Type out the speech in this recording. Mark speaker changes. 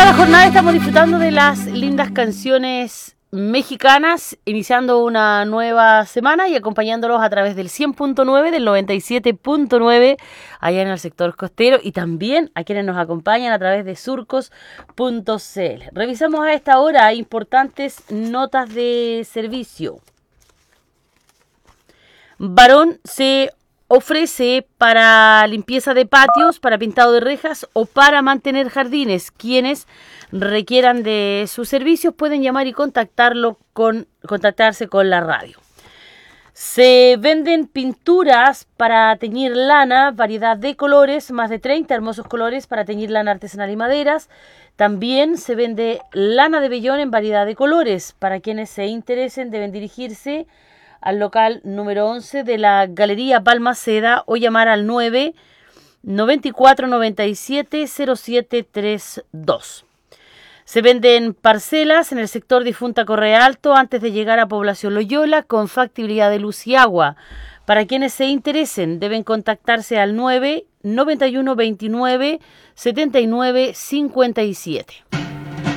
Speaker 1: la jornada estamos disfrutando de las lindas canciones mexicanas, iniciando una nueva semana y acompañándolos a través del 100.9, del 97.9, allá en el sector costero, y también a quienes nos acompañan a través de surcos.cl. Revisamos a esta hora importantes notas de servicio. Barón se ofrece para limpieza de patios, para pintado de rejas o para mantener jardines. Quienes requieran de sus servicios pueden llamar y contactarse con la radio. Se venden pinturas para teñir lana, variedad de colores, más de 30 hermosos colores para teñir lana artesanal y maderas. También se vende lana de vellón en variedad de colores. Para quienes se interesen deben dirigirse al local número 11 de la Galería Balmaceda o llamar al 9 94 97 07 32. Se venden parcelas en el sector Difunta Correa Alto antes de llegar a Población Loyola con factibilidad de luz y agua. Para quienes se interesen deben contactarse al 9 91 29 79 57.